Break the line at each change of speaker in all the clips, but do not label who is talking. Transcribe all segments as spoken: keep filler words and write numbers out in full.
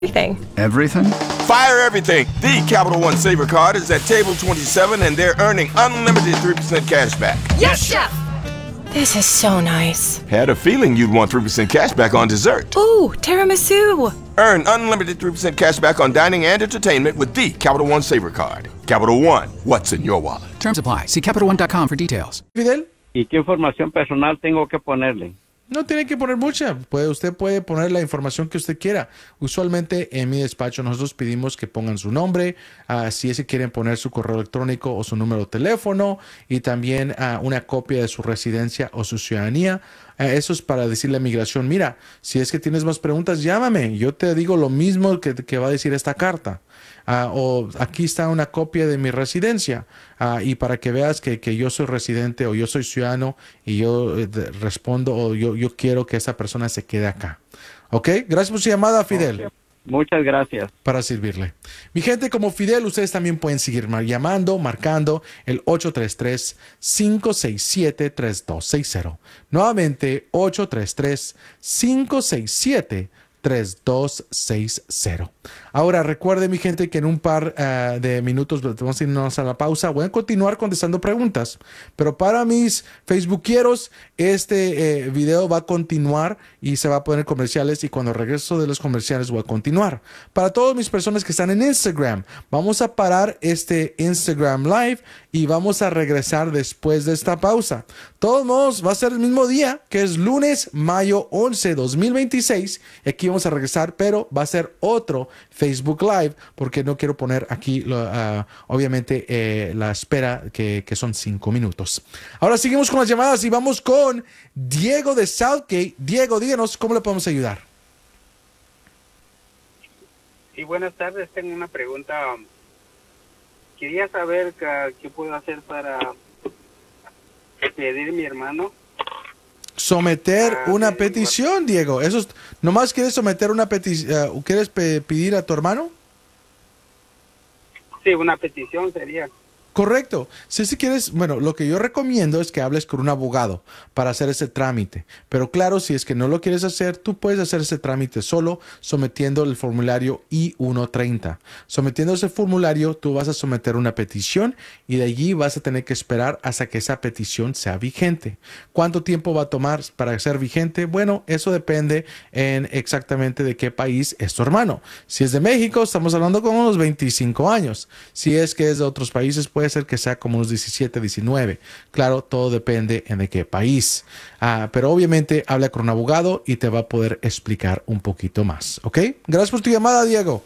Everything.
Everything?
Fire everything. The Capital One Saver Card is at table twenty-seven and they're earning unlimited three percent cash back.
Yes, Chef! This is so nice.
Had a feeling you'd want three percent cash back on dessert.
Ooh, tiramisu!
Earn unlimited three percent cash back on dining and entertainment with the Capital One Saver Card. Capital One, what's in your wallet?
Terms apply. See Capital One dot com for details.
Fidel,
¿Y qué información personal tengo que ponerle?
no tiene que poner mucha. Puede, usted puede poner la información que usted quiera. Usualmente en mi despacho nosotros pedimos que pongan su nombre, uh, si es que quieren poner su correo electrónico o su número de teléfono y también uh, una copia de su residencia o su ciudadanía. Uh, eso es para decirle a migración, mira, si es que tienes más preguntas, llámame. Yo te digo lo mismo que, que va a decir esta carta. Uh, o aquí está una copia de mi residencia uh, y para que veas que, que yo soy residente o yo soy ciudadano y yo eh, de, respondo o yo, yo quiero que esa persona se quede acá. ¿Ok? Gracias por su llamada, Fidel.
Okay. Muchas gracias.
Para servirle. Mi gente, como Fidel, ustedes también pueden seguir llamando, marcando el ocho tres tres, cinco seis siete, tres dos seis cero. Nuevamente, ocho tres tres, cinco seis siete, tres dos seis cero. Ahora, recuerde, mi gente, que en un par uh, de minutos vamos a irnos a la pausa. Voy a continuar contestando preguntas, pero para mis facebookeros, este eh, video va a continuar y se va a poner comerciales, y cuando regreso de los comerciales voy a continuar. Para todas mis personas que están en Instagram, vamos a parar este Instagram Live y vamos a regresar después de esta pausa. De todos modos, va a ser el mismo día, que es lunes, mayo once, dos mil veintiséis. Aquí vamos a regresar, pero va a ser otro Facebook Live, porque no quiero poner aquí, uh, obviamente, eh, la espera, que, que son cinco minutos. Ahora seguimos con las llamadas y vamos con Diego de Southgate. Diego, díganos, ¿cómo le podemos ayudar?
Sí, buenas tardes. Tengo una pregunta. Quería saber qué, qué puedo hacer para pedir a mi hermano.
Someter
Ah,
una
sí,
petición, Diego. Eso es, ¿nomás quieres someter una petición? Uh, ¿Quieres pe- pedir a tu hermano?
Sí, una petición sería.
Correcto. Si si quieres, bueno, lo que yo recomiendo es que hables con un abogado para hacer ese trámite. Pero claro, si es que no lo quieres hacer, tú puedes hacer ese trámite solo sometiendo el formulario I ciento treinta. Sometiendo ese formulario, tú vas a someter una petición y de allí vas a tener que esperar hasta que esa petición sea vigente. ¿Cuánto tiempo va a tomar para ser vigente? Bueno, eso depende en exactamente de qué país es tu hermano. Si es de México, estamos hablando con unos veinticinco años. Si es que es de otros países, puede ser que sea como unos diecisiete, diecinueve. Claro, todo depende en de qué país. Uh, pero obviamente habla con un abogado y te va a poder explicar un poquito más. ¿Ok? Gracias por tu llamada, Diego.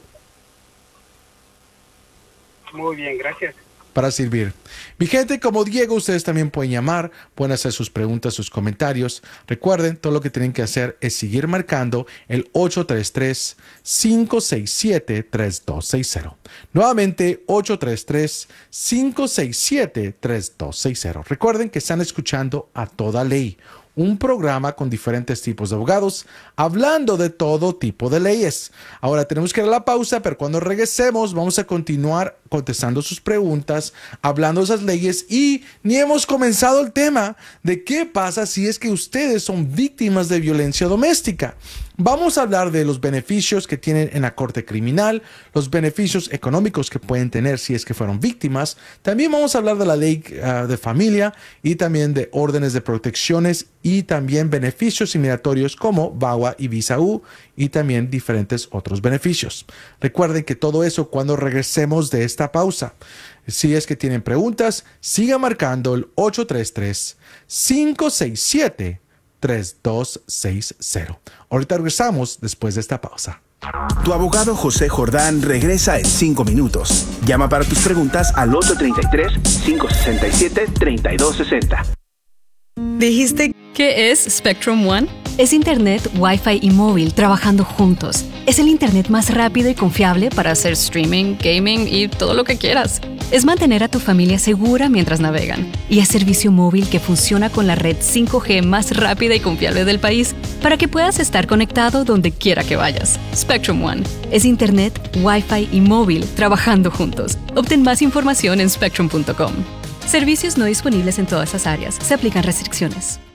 Muy bien, gracias.
Para servir. Mi gente, como Diego, ustedes también pueden llamar, pueden hacer sus preguntas, sus comentarios. Recuerden, todo lo que tienen que hacer es seguir marcando el ocho tres tres, cinco seis siete, tres dos seis cero. Nuevamente, ocho tres tres, cinco seis siete, tres dos seis cero. Recuerden que están escuchando A Toda Ley, un programa con diferentes tipos de abogados, hablando de todo tipo de leyes. Ahora tenemos que ir a la pausa, pero cuando regresemos vamos a continuar contestando sus preguntas, hablando de esas leyes, y ni hemos comenzado el tema de qué pasa si es que ustedes son víctimas de violencia doméstica. Vamos a hablar de los beneficios que tienen en la corte criminal, los beneficios económicos que pueden tener si es que fueron víctimas. También vamos a hablar de la ley uh, de familia y también de órdenes de protecciones y también beneficios inmigratorios como V A W A y Visa U, y también diferentes otros beneficios. Recuerden que todo eso cuando regresemos de esta pausa. Si es que tienen preguntas, siga marcando el ocho tres tres, cinco seis siete, tres dos seis cero. Ahorita regresamos después de esta pausa.
Tu abogado José Jordán regresa en cinco minutos. Llama para tus preguntas al ocho tres tres, cinco seis siete, tres dos seis cero.
¿Dijiste qué es Spectrum One? Es internet, Wi-Fi y móvil trabajando juntos. Es el internet más rápido y confiable para hacer streaming, gaming y todo lo que quieras. Es mantener a tu familia segura mientras navegan. Y es servicio móvil que funciona con la red cinco G más rápida y confiable del país para que puedas estar conectado donde quiera que vayas. Spectrum One es internet, Wi-Fi y móvil trabajando juntos. Obtén más información en spectrum punto com. Servicios no disponibles en todas las áreas. Se aplican restricciones.